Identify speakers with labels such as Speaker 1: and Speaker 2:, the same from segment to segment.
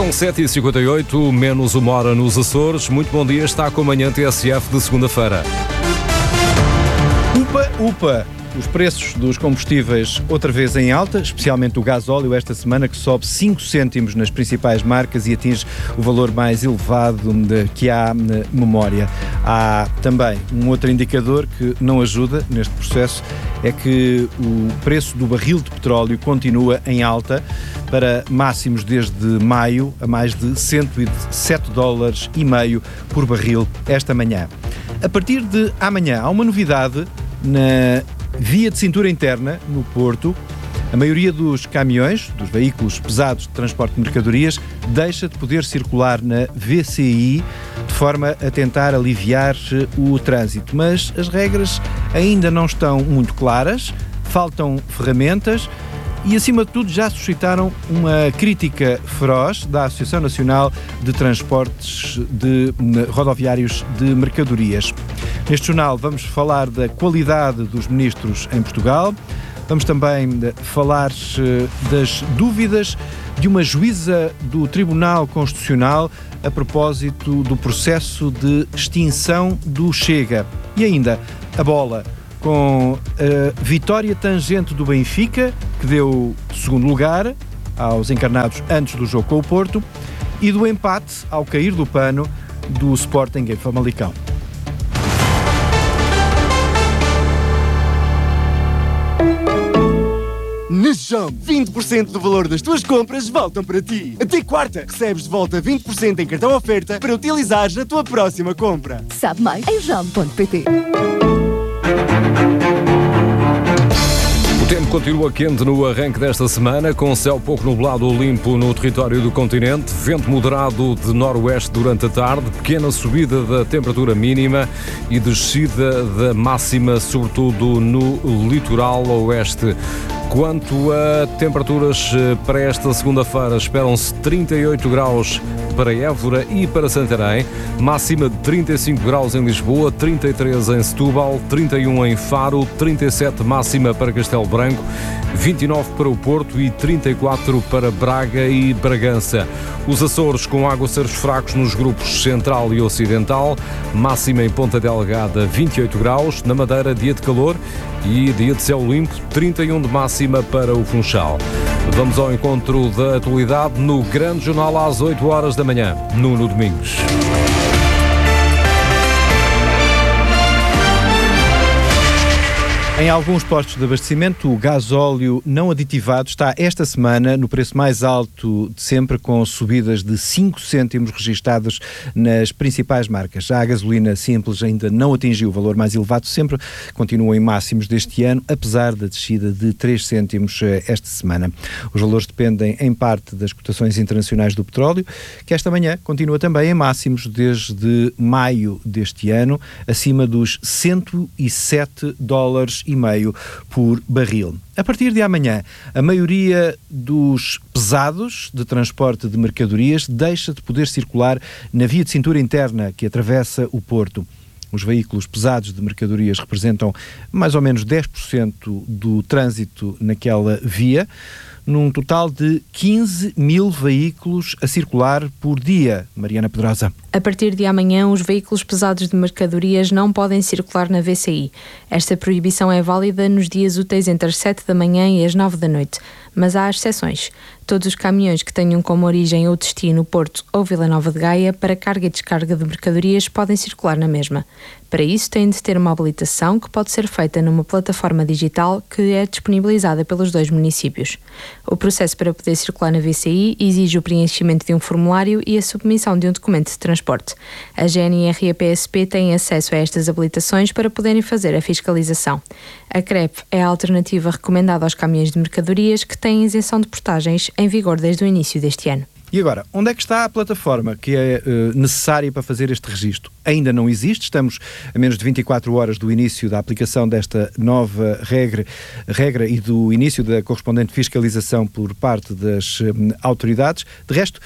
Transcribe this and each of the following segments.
Speaker 1: São 7h58, menos uma hora nos Açores. Muito bom dia, está com a manhã TSF de segunda-feira.
Speaker 2: Upa! Os preços dos combustíveis outra vez em alta, especialmente o gasóleo esta semana, que sobe 5 cêntimos nas principais marcas e atinge o valor mais elevado que há na memória. Há também um outro indicador que não ajuda neste processo, é que o preço do barril de petróleo continua em alta para máximos desde maio, a mais de $107,5 por barril esta manhã. A partir de amanhã há uma novidade na via de cintura interna, no Porto. A maioria dos caminhões, dos veículos pesados de transporte de mercadorias, deixa de poder circular na VCI, de forma a tentar aliviar o trânsito. Mas as regras ainda não estão muito claras, faltam ferramentas e, acima de tudo, já suscitaram uma crítica feroz da Associação Nacional de Transportes Rodoviários de Mercadorias. Neste jornal vamos falar da qualidade dos ministros em Portugal, vamos também falar das dúvidas de uma juíza do Tribunal Constitucional a propósito do processo de extinção do Chega. E ainda a bola, com a vitória tangente do Benfica, que deu segundo lugar aos encarnados antes do jogo com o Porto, e do empate, ao cair do pano, do Sporting em Famalicão.
Speaker 3: Na JOM, 20% do valor das tuas compras voltam para ti. Até quarta, recebes de volta 20% em cartão oferta para utilizares na tua próxima compra.
Speaker 4: Sabe mais em jom.pt.
Speaker 1: O tempo continua quente no arranque desta semana, com céu pouco nublado ou limpo no território do continente, vento moderado de noroeste durante a tarde, pequena subida da temperatura mínima e descida da máxima, sobretudo no litoral oeste. Quanto a temperaturas para esta segunda-feira, esperam-se 38 graus para Évora e para Santarém, máxima de 35 graus em Lisboa, 33 em Setúbal, 31 em Faro, 37 máxima para Castelo Branco, 29 para o Porto e 34 para Braga e Bragança. Os Açores com aguaceiros fracos nos grupos Central e Ocidental, máxima em Ponta Delgada 28 graus, na Madeira dia de calor e dia de céu limpo, 31 de máxima para o Funchal. Vamos ao encontro da atualidade no Grande Jornal às 8 horas da manhã, Nuno Domingos.
Speaker 2: Em alguns postos de abastecimento, o gasóleo não aditivado está esta semana no preço mais alto de sempre, com subidas de 5 cêntimos registados nas principais marcas. Já a gasolina simples ainda não atingiu o valor mais elevado de sempre, continua em máximos deste ano, apesar da descida de 3 cêntimos esta semana. Os valores dependem em parte das cotações internacionais do petróleo, que esta manhã continua também em máximos desde maio deste ano, acima dos $107,5 por barril. A partir de amanhã, a maioria dos pesados de transporte de mercadorias deixa de poder circular na via de cintura interna que atravessa o Porto. Os veículos pesados de mercadorias representam mais ou menos 10% do trânsito naquela via, num total de 15 mil veículos a circular por dia. Mariana Pedrosa.
Speaker 5: A partir de amanhã, os veículos pesados de mercadorias não podem circular na VCI. Esta proibição é válida nos dias úteis entre as 7 da manhã e as 9 da noite, mas há exceções. Todos os caminhões que tenham como origem ou destino Porto ou Vila Nova de Gaia para carga e descarga de mercadorias podem circular na mesma. Para isso, têm de ter uma habilitação que pode ser feita numa plataforma digital que é disponibilizada pelos dois municípios. O processo para poder circular na VCI exige o preenchimento de um formulário e a submissão de um documento de transporte. A GNR e a PSP têm acesso a estas habilitações para poderem fazer a fiscalização. A CREP é a alternativa recomendada aos caminhões de mercadorias que têm isenção de portagens em vigor desde o início deste ano.
Speaker 2: E agora, onde é que está a plataforma que é necessária para fazer este registro? Ainda não existe, estamos a menos de 24 horas do início da aplicação desta nova regra e do início da correspondente fiscalização por parte das autoridades. De resto,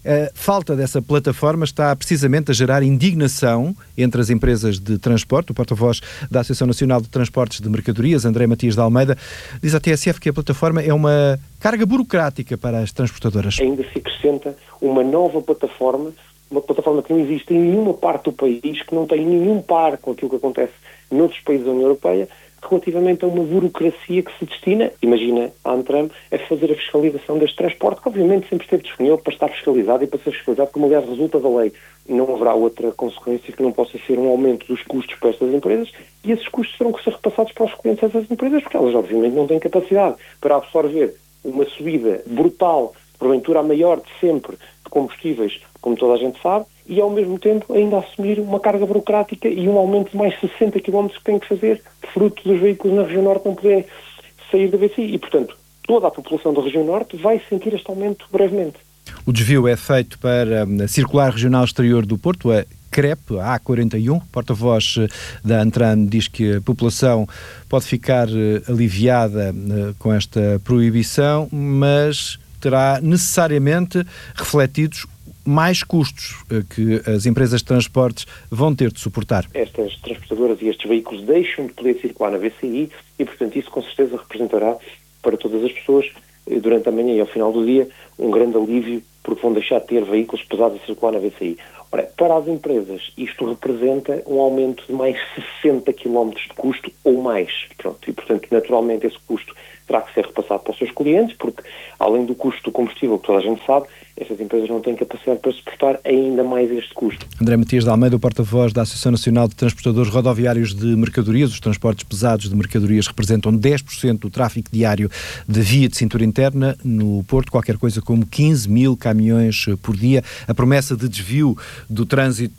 Speaker 2: A falta dessa plataforma está precisamente a gerar indignação entre as empresas de transporte. O porta-voz da Associação Nacional de Transportes de Mercadorias, André Matias de Almeida, diz à TSF que a plataforma é uma carga burocrática para as transportadoras.
Speaker 6: Ainda se acrescenta uma nova plataforma, uma plataforma que não existe em nenhuma parte do país, que não tem nenhum par com aquilo que acontece noutros países da União Europeia, relativamente a uma burocracia que se destina, imagina, a Antram, a fazer a fiscalização deste transporte, que obviamente sempre esteve disponível para estar fiscalizado e para ser fiscalizado, como aliás resulta da lei. Não haverá outra consequência que não possa ser um aumento dos custos para estas empresas, e esses custos terão que ser repassados para os clientes dessas empresas, porque elas obviamente não têm capacidade para absorver uma subida brutal, porventura a maior de sempre, de combustíveis, como toda a gente sabe, e ao mesmo tempo ainda assumir uma carga burocrática e um aumento de mais 60 km que tem que fazer, fruto dos veículos na região norte não poderem sair da VCI. E, portanto, toda a população da região norte vai sentir este aumento brevemente.
Speaker 2: O desvio é feito para a Circular Regional Exterior do Porto, a CREP, a A41. Porta-voz da Antram diz que a população pode ficar aliviada com esta proibição, mas terá necessariamente refletidos mais custos que as empresas de transportes vão ter de suportar.
Speaker 6: Estas transportadoras e estes veículos deixam de poder circular na VCI e, portanto, isso com certeza representará para todas as pessoas, durante a manhã e ao final do dia, um grande alívio, porque vão deixar de ter veículos pesados a circular na VCI. Ora, para as empresas, isto representa um aumento de mais 60 km de custo ou mais. Pronto, e, portanto, naturalmente, esse custo terá que ser repassado para os seus clientes, porque, além do custo do combustível, que toda a gente sabe, estas empresas não têm capacidade para suportar ainda mais este custo.
Speaker 2: André Matias de Almeida, o porta-voz da Associação Nacional de Transportadores Rodoviários de Mercadorias. Os transportes pesados de mercadorias representam 10% do tráfego diário da via de cintura interna no Porto, qualquer coisa como 15 mil caminhões por dia. A promessa de desvio do trânsito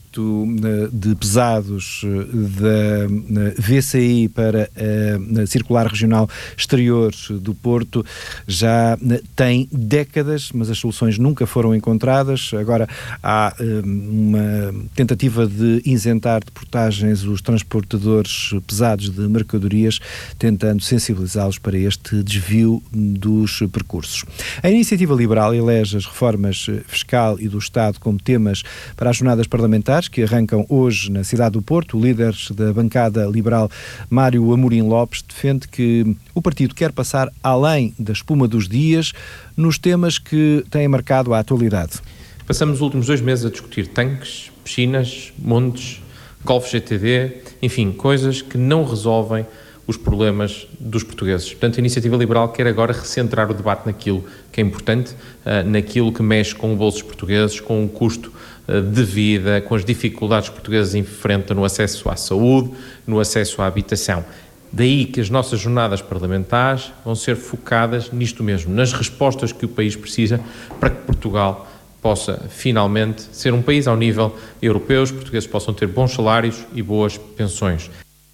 Speaker 2: de pesados da VCI para a Circular Regional Exterior do Porto já tem décadas, mas as soluções nunca foram encontradas. Agora há uma tentativa de isentar de portagens os transportadores pesados de mercadorias, tentando sensibilizá-los para este desvio dos percursos. A Iniciativa Liberal elege as reformas fiscal e do Estado como temas para as jornadas parlamentares que arrancam hoje na cidade do Porto. O líder da bancada liberal, Mário Amorim Lopes, defende que o partido quer passar além da espuma dos dias nos temas que têm marcado a atualidade.
Speaker 7: Passamos os últimos 2 meses a discutir tanques, piscinas, montes, Golf GTD, enfim, coisas que não resolvem os problemas dos portugueses. Portanto, a Iniciativa Liberal quer agora recentrar o debate naquilo que é importante, naquilo que mexe com o bolso dos portugueses, com o custo de vida, com as dificuldades que os portugueses enfrentam no acesso à saúde, no acesso à habitação. Daí que as nossas jornadas parlamentares vão ser focadas nisto mesmo, nas respostas que o país precisa para que Portugal possa finalmente ser um país ao nível europeu, os portugueses possam ter bons salários e boas pensões.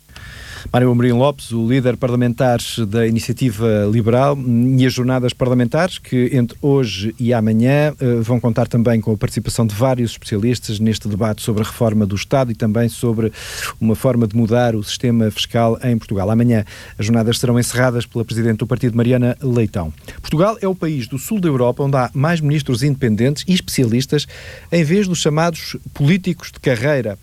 Speaker 2: Mário Amorim Lopes, o líder parlamentar da Iniciativa Liberal, e as jornadas parlamentares que entre hoje e amanhã vão contar também com a participação de vários especialistas neste debate sobre a reforma do Estado e também sobre uma forma de mudar o sistema fiscal em Portugal. Amanhã as jornadas serão encerradas pela Presidente do Partido, Mariana Leitão. Portugal é o país do sul da Europa onde há mais ministros independentes e especialistas em vez dos chamados políticos de carreira.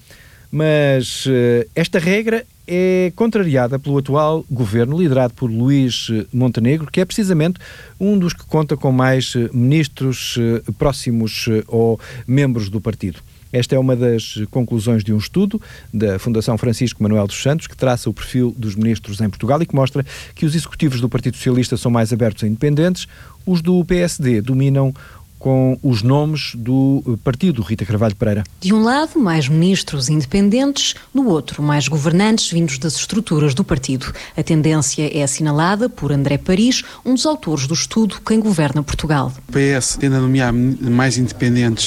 Speaker 2: Mas esta regra é contrariada pelo atual governo, liderado por Luís Montenegro, que é precisamente um dos que conta com mais ministros próximos ou membros do partido. Esta é uma das conclusões de um estudo da Fundação Francisco Manuel dos Santos, que traça o perfil dos ministros em Portugal e que mostra que os executivos do Partido Socialista são mais abertos a independentes, os do PSD dominam com os nomes do partido, Rita Carvalho Pereira.
Speaker 8: De um lado, mais ministros independentes, do outro, mais governantes vindos das estruturas do partido. A tendência é assinalada por André Paris, um dos autores do estudo Quem Governa Portugal.
Speaker 9: O PS tende a nomear mais independentes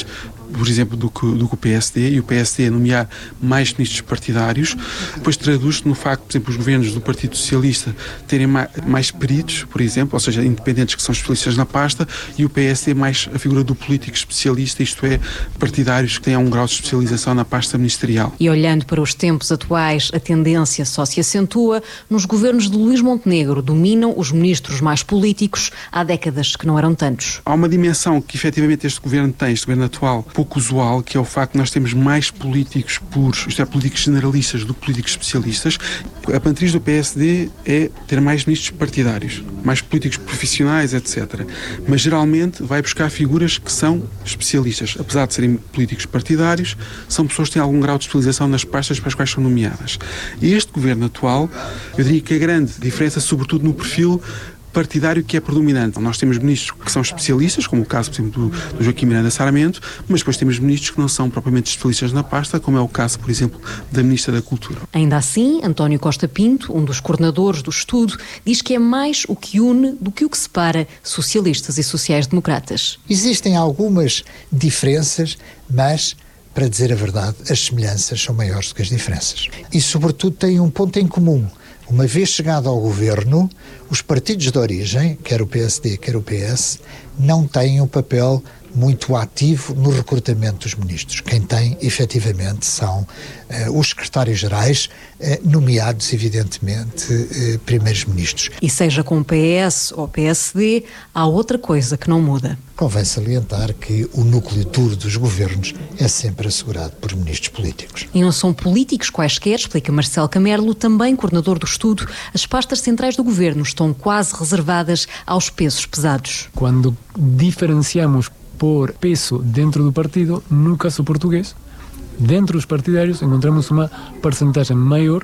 Speaker 9: por exemplo, do que o PSD, e o PSD nomear mais ministros partidários, depois traduz-se no facto, por exemplo, os governos do Partido Socialista terem mais peritos, por exemplo, ou seja, independentes que são especialistas na pasta, e o PSD mais a figura do político especialista, isto é, partidários que tenham um grau de especialização na pasta ministerial.
Speaker 8: E olhando para os tempos atuais, a tendência só se acentua. Nos governos de Luís Montenegro dominam os ministros mais políticos, há décadas que não eram tantos.
Speaker 9: Há uma dimensão que efetivamente este governo tem, este governo atual, pouco usual, que é o facto de nós termos mais políticos puros, isto é, políticos generalistas do que políticos especialistas. A matriz do PSD é ter mais ministros partidários, mais políticos profissionais, etc. Mas geralmente vai buscar figuras que são especialistas. Apesar de serem políticos partidários, são pessoas que têm algum grau de especialização nas pastas para as quais são nomeadas. E este governo atual, eu diria que a grande diferença, sobretudo no perfil partidário que é predominante. Nós temos ministros que são especialistas, como o caso, por exemplo, do Joaquim Miranda Sarmento, mas depois temos ministros que não são propriamente especialistas na pasta, como é o caso, por exemplo, da Ministra da Cultura.
Speaker 8: Ainda assim, António Costa Pinto, um dos coordenadores do estudo, diz que é mais o que une do que o que separa socialistas e sociais-democratas.
Speaker 10: Existem algumas diferenças, mas, para dizer a verdade, as semelhanças são maiores do que as diferenças. E, sobretudo, têm um ponto em comum. Uma vez chegado ao governo, os partidos de origem, quer o PSD, quer o PS, não têm um papel muito ativo no recrutamento dos ministros. Quem tem, efetivamente, são os secretários-gerais, nomeados, evidentemente, primeiros ministros.
Speaker 8: E seja com o PS ou PSD, há outra coisa que não muda.
Speaker 10: Convém salientar que o núcleo duro dos governos é sempre assegurado por ministros políticos.
Speaker 8: E não são políticos quaisquer, explica Marcelo Camerlo, também coordenador do estudo. As pastas centrais do governo estão quase reservadas aos pesos pesados.
Speaker 11: Quando diferenciamos por peso dentro do partido, no caso português, dentro dos partidários encontramos uma percentagem maior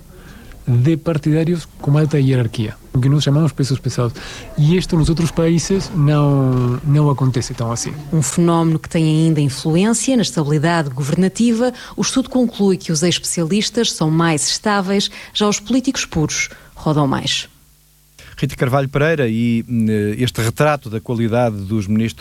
Speaker 11: de partidários com alta hierarquia, o que nós chamamos pesos pesados. E isto nos outros países não acontece tão assim.
Speaker 8: Um fenómeno que tem ainda influência na estabilidade governativa. O estudo conclui que os especialistas são mais estáveis, já os políticos puros rodam mais.
Speaker 2: Rita Carvalho Pereira, e este retrato da qualidade dos ministros